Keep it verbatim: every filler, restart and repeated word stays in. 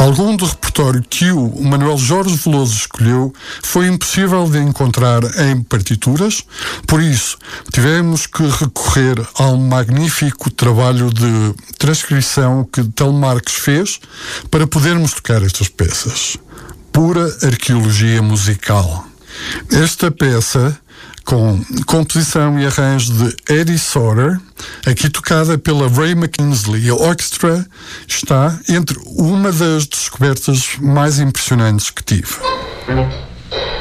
Algum do repertório que o Manuel Jorge Veloso escolheu foi impossível de encontrar em partituras, por isso tivemos que recorrer ao magnífico trabalho de transcrição que Telemarques fez para podermos tocar estas peças. Pura arqueologia musical. Esta peça, com composição e arranjo de Eddie Sauter, aqui tocada pela Ray McKinsley Orchestra, está entre uma das descobertas mais impressionantes que tive.